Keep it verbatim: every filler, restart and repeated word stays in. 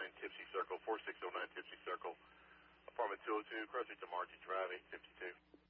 nine Tipsy Circle, four six zero nine Tipsy Circle, apartment two oh two, crossing to Margie Drive, eight fifty-two.